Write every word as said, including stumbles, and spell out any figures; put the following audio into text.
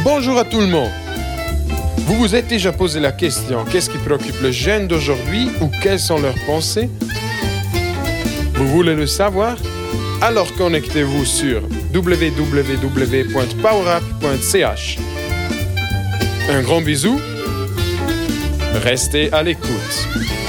Bonjour à tout le monde. Vous vous êtes déjà posé la question, qu'est-ce qui préoccupe le jeune d'aujourd'hui ou quelles sont leurs pensées? Vous voulez le savoir? Alors connectez-vous sur w w w point powerup point c h. Un grand bisou. Restez à l'écoute.